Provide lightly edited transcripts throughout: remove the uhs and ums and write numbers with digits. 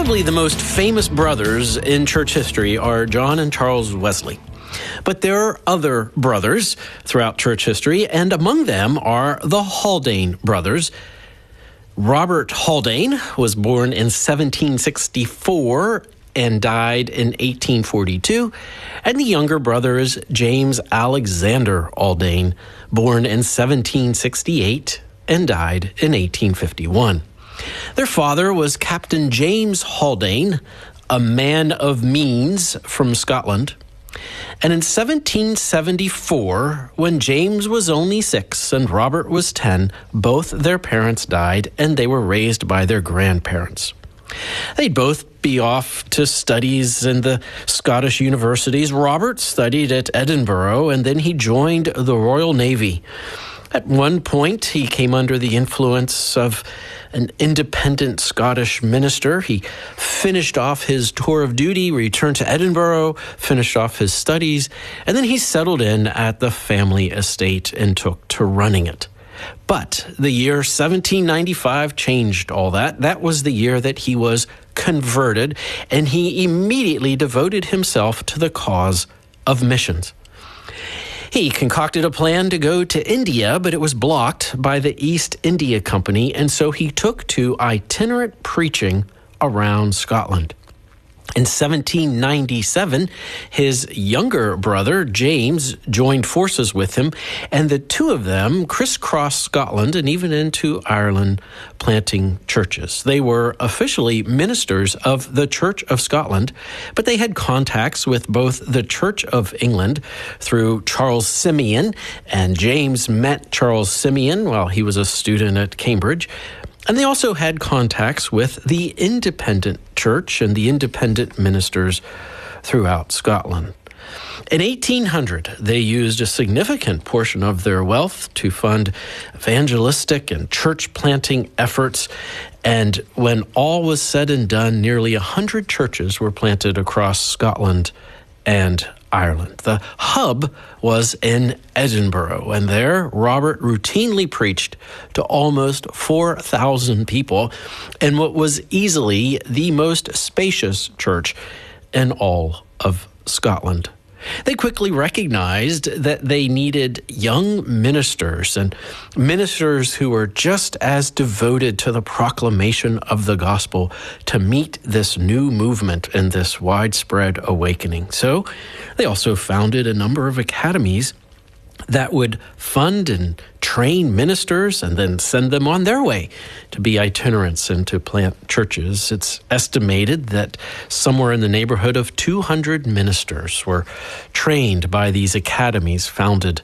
Probably the most famous brothers in church history are John and Charles Wesley. But there are other brothers throughout church history, and among them are the Haldane brothers. Robert Haldane was born in 1764 and died in 1842, and the younger brother is James Alexander Haldane, born in 1768 and died in 1851. Their father was Captain James Haldane, a man of means from Scotland. And in 1774, when James was only 6 and Robert was 10, both their parents died and they were raised by their grandparents. They'd both be off to studies in the Scottish universities. Robert studied at Edinburgh and then he joined the Royal Navy. At one point, he came under the influence of an independent Scottish minister. He finished off his tour of duty, returned to Edinburgh, finished off his studies, and then he settled in at the family estate and took to running it. But the year 1795 changed all that. That was the year that he was converted, and he immediately devoted himself to the cause of missions. He concocted a plan to go to India, but it was blocked by the East India Company, and so he took to itinerant preaching around Scotland. In 1797, his younger brother, James, joined forces with him, and the two of them crisscrossed Scotland and even into Ireland, planting churches. They were officially ministers of the Church of Scotland, but they had contacts with both the Church of England through Charles Simeon, and James met Charles Simeon while he was a student at Cambridge. And they also had contacts with the independent church and the independent ministers throughout Scotland. In 1800, they used a significant portion of their wealth to fund evangelistic and church planting efforts. And when all was said and done, nearly 100 churches were planted across Scotland and Ireland. The hub was in Edinburgh, and there Robert routinely preached to almost 4,000 people in what was easily the most spacious church in all of Scotland. They quickly recognized that they needed young ministers and ministers who were just as devoted to the proclamation of the gospel to meet this new movement and this widespread awakening. So they also founded a number of academies that would fund and train ministers and then send them on their way to be itinerants and to plant churches. It's estimated that somewhere in the neighborhood of 200 ministers were trained by these academies founded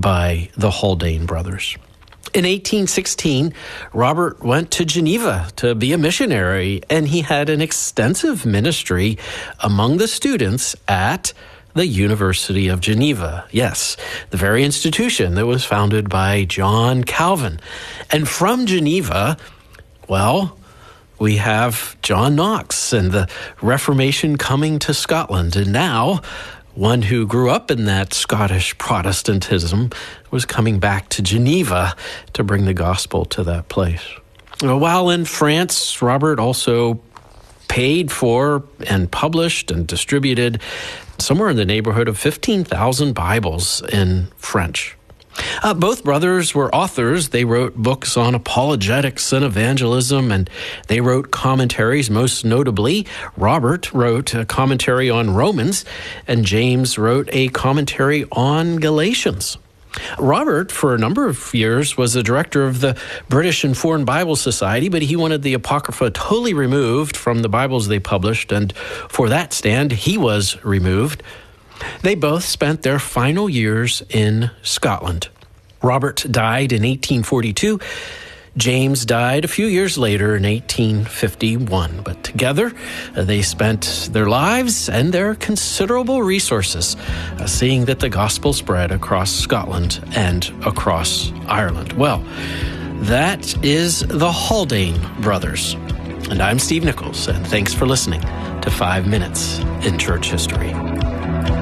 by the Haldane brothers. In 1816, Robert went to Geneva to be a missionary, and he had an extensive ministry among the students at the University of Geneva. Yes, the very institution that was founded by John Calvin. And from Geneva, well, we have John Knox and the Reformation coming to Scotland. And now, one who grew up in that Scottish Protestantism was coming back to Geneva to bring the gospel to that place. While in France, Robert also paid for and published and distributed somewhere in the neighborhood of 15,000 Bibles in French. Both brothers were authors. They wrote books on apologetics and evangelism, and they wrote commentaries. Most notably, Robert wrote a commentary on Romans, and James wrote a commentary on Galatians. Robert, for a number of years, was the director of the British and Foreign Bible Society, but he wanted the Apocrypha totally removed from the Bibles they published, and for that stand, he was removed. They both spent their final years in Scotland. Robert died in 1842. James died a few years later in 1851, but together they spent their lives and their considerable resources seeing that the gospel spread across Scotland and across Ireland. Well, that is the Haldane brothers. And I'm Steve Nichols, and thanks for listening to 5 Minutes in Church History.